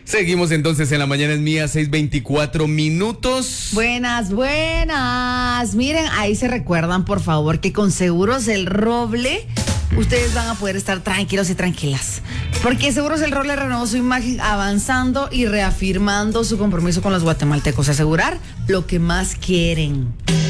Seguimos entonces en La Mañana es Mía, 6:24 minutos. Buenas, buenas. Miren, ahí se recuerdan, por favor, que con Seguros El Roble ustedes van a poder estar tranquilos y tranquilas. Porque Seguros El Roble renovó su imagen avanzando y reafirmando su compromiso con los guatemaltecos. Asegurar lo que más quieren.